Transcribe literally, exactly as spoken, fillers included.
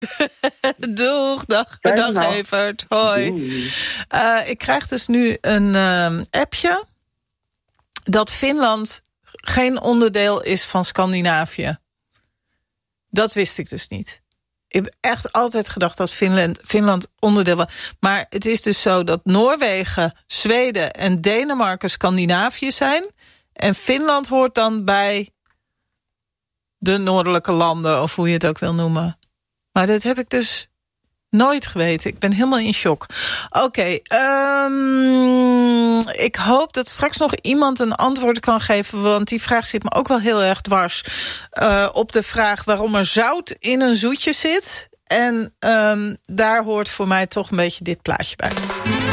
Doeg, dag, dag dag. Evert. Hoi. Uh, ik krijg dus nu een uh, appje dat Finland geen onderdeel is van Scandinavië. Dat wist ik dus niet. Ik heb echt altijd gedacht dat Finland, Finland onderdeel was. Maar het is dus zo dat Noorwegen, Zweden en Denemarken Scandinavië zijn. En Finland hoort dan bij de noordelijke landen, of hoe je het ook wil noemen. Maar dat heb ik dus nooit geweten. Ik ben helemaal in shock. Oké, okay, um, ik hoop dat straks nog iemand een antwoord kan geven, want die vraag zit me ook wel heel erg dwars. Uh, op de vraag waarom er zout in een zoetje zit. En um, daar hoort voor mij toch een beetje dit plaatje bij.